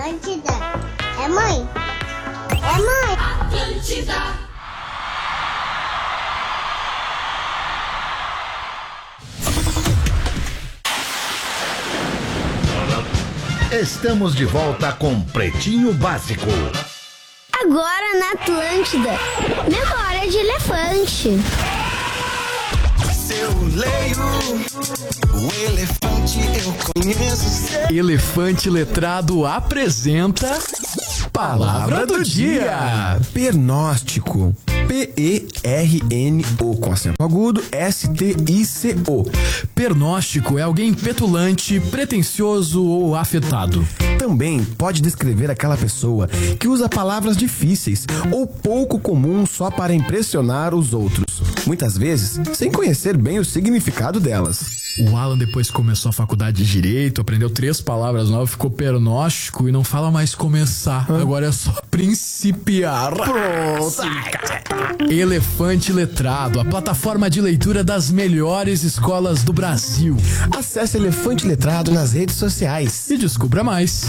Atlântida. É mãe. É mãe. Atlântida. Estamos de volta com Pretinho Básico. Agora na Atlântida, memória de elefante. Se eu leio o elefante, eu conheço. Elefante Letrado apresenta Palavra do Dia. Pernóstico. P-E-R-N-O com acento agudo, S-T-I-C-O. Pernóstico é alguém petulante, pretensioso ou afetado. Também pode descrever aquela pessoa que usa palavras difíceis ou pouco comuns só para impressionar os outros, muitas vezes sem conhecer bem o significado delas. O Alan depois começou a faculdade de Direito, aprendeu 3 palavras novas, ficou pernóstico e não fala mais começar. Agora é só principiar. Pronto. Elefante Letrado, a plataforma de leitura das melhores escolas do Brasil. Acesse Elefante Letrado nas redes sociais E descubra mais.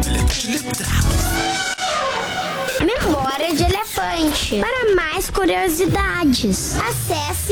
Memória de elefante. Para mais curiosidades, acesse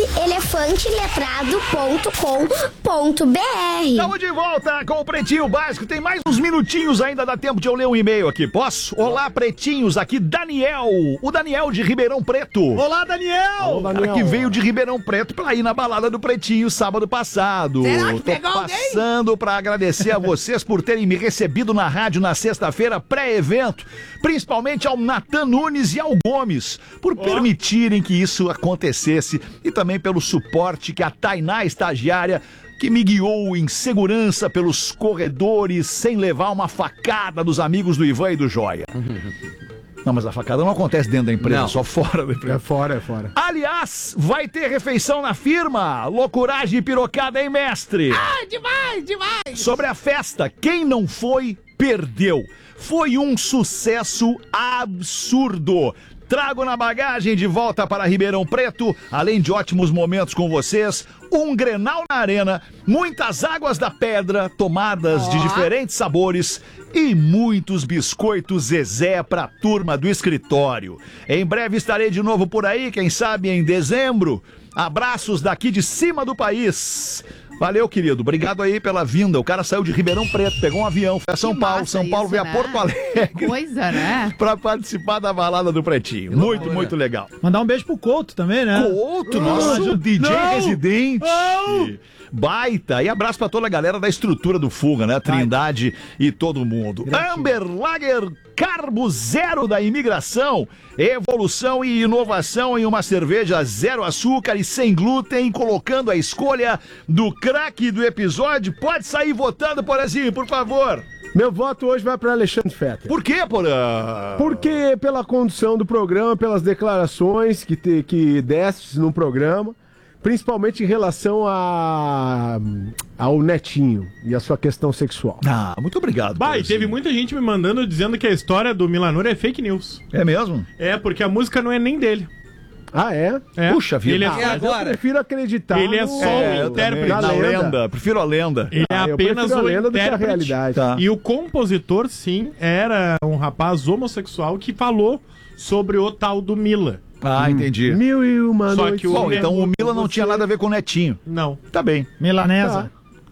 elefanteletrado.com.br. Estamos de volta com o Pretinho Básico. Tem mais uns minutinhos ainda, dá tempo de eu ler um e-mail aqui. Posso? Olá, pretinhos. Aqui, Daniel. O Daniel de Ribeirão Preto. Olá, Daniel! O cara que veio de Ribeirão Preto pra ir na balada do Pretinho sábado passado. Será que Tô pegou alguém? passando pra agradecer a vocês por terem me recebido na rádio na sexta-feira, pré-evento. Principalmente ao Natan Nunes e ao Gomes, por permitirem que isso acontecesse e também pelo suporte que a Tainá, estagiária, que me guiou em segurança pelos corredores sem levar uma facada dos amigos do Ivan e do Joia. Não, mas a facada não acontece dentro da empresa, só fora da empresa. É fora. Aliás, vai ter refeição na firma. Loucuragem e pirocada, hein, mestre? Ah, demais! Sobre a festa, quem não foi, perdeu. Foi um sucesso absurdo. Trago na bagagem de volta para Ribeirão Preto, além de ótimos momentos com vocês, um Grenal na arena, muitas águas da pedra, tomadas de diferentes sabores e muitos biscoitos Zezé para a turma do escritório. Em breve estarei de novo por aí, quem sabe em dezembro. Abraços daqui de cima do país. Valeu, querido. Obrigado aí pela vinda. O cara saiu de Ribeirão Preto, pegou um avião, foi a São Paulo. São Paulo veio a Porto Alegre. Coisa, né? Pra participar da balada do Pretinho. Muito legal. Mandar um beijo pro Couto também, né? Couto, nosso DJ residente. Baita. E abraço pra toda a galera da estrutura do Fuga, né? Trindade e todo mundo. Amber Lager Carbo Zero da Imigração. Evolução e inovação em uma cerveja zero açúcar e sem glúten, colocando a escolha do craque do episódio. Pode sair votando, Porazinho, por favor. Meu voto hoje vai para Alexandre Fetter. Por quê, Porã? Porque pela condução do programa, pelas declarações que deste no programa, principalmente em relação ao Netinho e a sua questão sexual. Ah, muito obrigado. E teve muita gente me mandando dizendo que a história do Milanur é fake news. É mesmo? É, porque a música não é nem dele. Ah, é? Puxa vida. Ele é Eu prefiro acreditar. Ele é só o intérprete. Na lenda. Prefiro a lenda. Ele é apenas a o lenda do que a intérprete. realidade. Tá. E o compositor, sim, era um rapaz homossexual que falou sobre o tal do Mila. Ah, entendi. 1001 Só noites. que o- Bom, então o Mila não tinha nada a ver com o Netinho. Não. Tá bem. Milanesa.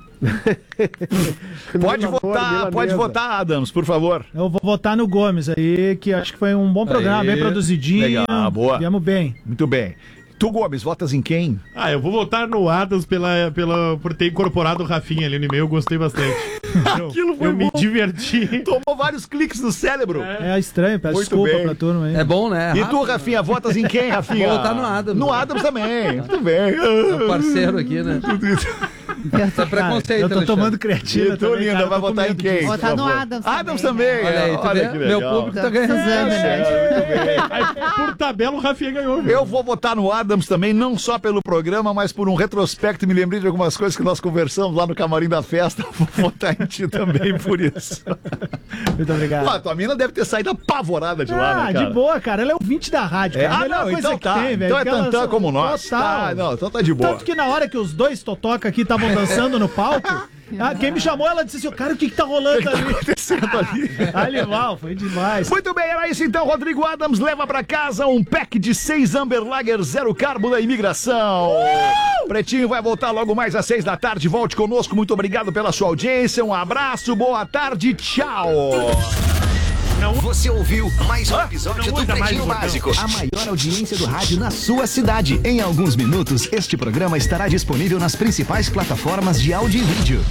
Pode Milanor, votar, milanesa. pode votar, Adams, por favor. Eu vou votar no Gomes aí, que acho que foi um bom programa, Aí. bem produzidinho. Legal, boa. Viemos bem. Muito bem. Tu, Gomes, votas em quem? Eu vou votar no Adams por ter incorporado o Rafinha ali no e-mail, eu gostei bastante. Aquilo foi eu me bom. diverti. Tomou vários cliques no cérebro. É estranho, peço Muito desculpa bem. pra turma aí. É bom, né? E tu, Rafinha, votas em quem, Rafinha? Vou votar no Adams. No Adams também. Muito bem. É o parceiro aqui, né? Isso é preconceito, Eu tô Alexandre. tomando creatina E tu, também, Linda, cara, vai tô com votar em medo quem? disso. por Votar no favor? Adams Adams também, também. Olha aí, tu Olha vê? que Meu legal. público tá ganhando. Muito bem. Aí, por tabela, o Rafinha ganhou, viu? Eu vou votar no Adams também, não só pelo programa, mas por um retrospecto. Me lembrei de algumas coisas que nós conversamos lá no camarim da festa. Vou votar em ti também por isso. Muito obrigado. Pô, tua mina deve ter saído apavorada de lá, né, cara? De boa, cara. Ela é ouvinte da rádio, cara. A melhor coisa então que tá. tem, velho. Então é porque ela- tantã como nós. Total. Tá, não, então tá de boa. Tanto que na hora que os dois totoca aqui estavam dançando no palco, Quem me chamou, ela disse assim, cara, o que tá rolando ali? Acontecendo ali? Animal, foi demais. Muito bem, era isso então, Rodrigo Adams leva pra casa um pack de 6 Amber Lager zero carbo da imigração. Pretinho vai voltar logo mais às 6 da tarde, volte conosco, muito obrigado pela sua audiência, um abraço, boa tarde, tchau. Você ouviu mais um episódio do Pretinho Básico, a maior audiência do rádio na sua cidade. Em alguns minutos, este programa estará disponível nas principais plataformas de áudio e vídeo.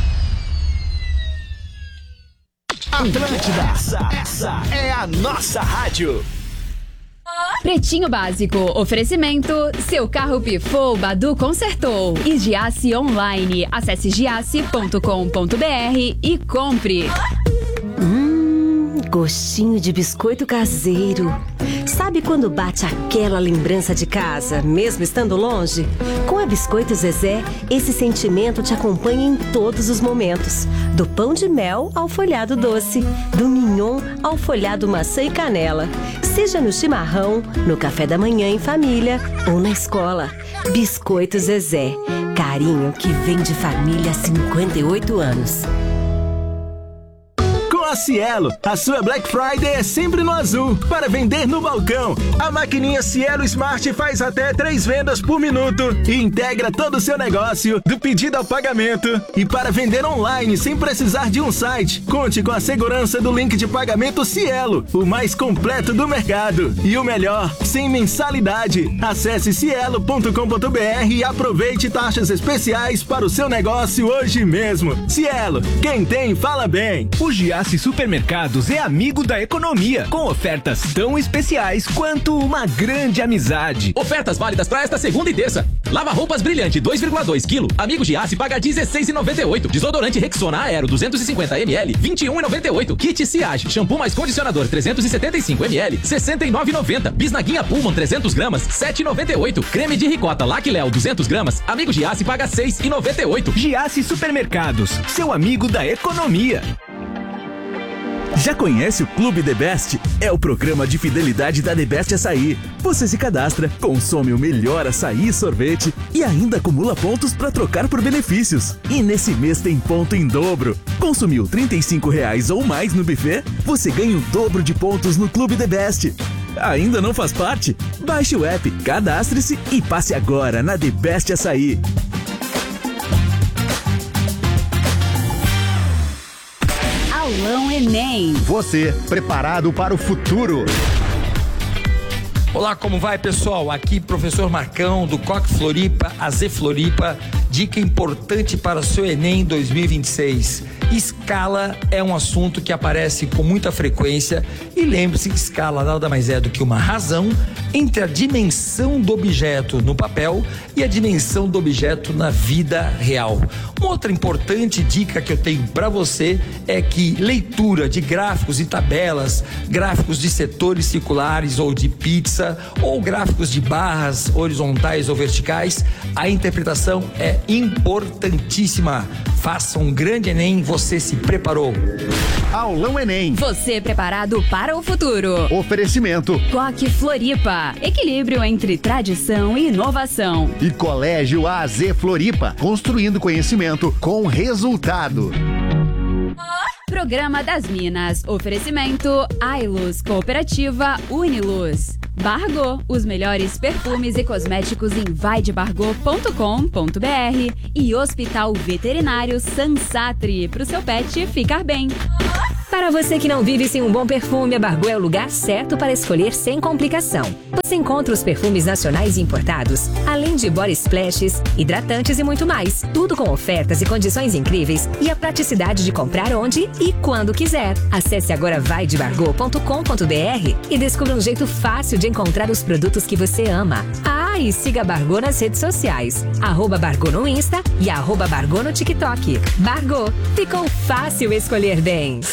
Atlântida, essa é a nossa rádio. Pretinho Básico, oferecimento, seu carro pifou, Badu consertou. E Giasse Online, acesse giasse.com.br e compre. Gostinho de biscoito caseiro. Sabe quando bate aquela lembrança de casa, mesmo estando longe? Com a Biscoito Zezé, esse sentimento te acompanha em todos os momentos. Do pão de mel ao folhado doce, do mignon ao folhado maçã e canela. Seja no chimarrão, no café da manhã em família ou na escola. Biscoito Zezé, carinho que vem de família há 58 anos. A Cielo, a sua Black Friday é sempre no azul, para vender no balcão. A maquininha Cielo Smart faz até 3 vendas por minuto e integra todo o seu negócio, do pedido ao pagamento. E para vender online sem precisar de um site, conte com a segurança do link de pagamento Cielo, o mais completo do mercado. E o melhor, sem mensalidade. Acesse cielo.com.br e aproveite taxas especiais para o seu negócio hoje mesmo. Cielo, quem tem, fala bem. O Giasse Supermercados é amigo da economia, com ofertas tão especiais quanto uma grande amizade. Ofertas válidas para esta segunda e terça. Lava roupas brilhante 2,2 kg, amigo Giasse paga R$16,98. Desodorante Rexona Aero 250 ml, R$21,98. Kit Ciage, shampoo mais condicionador 375 ml, R$69,90. Bisnaguinha Pullman 300 gramas, R$7,98. Creme de ricota Lac Léo 200 gramas, amigo Giasse paga R$6,98. Giasse Supermercados, seu amigo da economia. Já conhece o Clube The Best? É o programa de fidelidade da The Best Açaí. Você se cadastra, consome o melhor açaí e sorvete e ainda acumula pontos para trocar por benefícios. E nesse mês tem ponto em dobro. Consumiu R$35 ou mais no buffet? Você ganha o dobro de pontos no Clube The Best. Ainda não faz parte? Baixe o app, cadastre-se e passe agora na The Best Açaí. Aulão Enem. Você, preparado para o futuro? Olá, como vai, pessoal? Aqui, professor Marcão, do Coque Floripa, AZ Floripa. Dica importante para o seu Enem 2026. Escala é um assunto que aparece com muita frequência e lembre-se que escala nada mais é do que uma razão entre a dimensão do objeto no papel e a dimensão do objeto na vida real. Uma outra importante dica que eu tenho para você é que leitura de gráficos e tabelas, gráficos de setores circulares ou de pizza, ou gráficos de barras horizontais ou verticais, a interpretação é importantíssima. Faça um grande Enem, você se preparou. Aulão Enem. Você preparado para o futuro. Oferecimento. Coque Floripa. Equilíbrio entre tradição e inovação. E Colégio AZ Floripa. Construindo conhecimento com resultado. Programa das Minas. Oferecimento Ailus, Cooperativa Uniluz. Bargo, os melhores perfumes e cosméticos em vaidebargo.com.br e Hospital Veterinário Sansatri, pro seu pet ficar bem. Para você que não vive sem um bom perfume, a Bargo é o lugar certo para escolher sem complicação. Você encontra os perfumes nacionais e importados, além de body splashes, hidratantes e muito mais. Tudo com ofertas e condições incríveis e a praticidade de comprar onde e quando quiser. Acesse agora vaidebargo.com.br e descubra um jeito fácil de encontrar os produtos que você ama. E siga a Bargo nas redes sociais. @Bargo no Insta e @Bargo no TikTok. Bargo, ficou fácil escolher bem.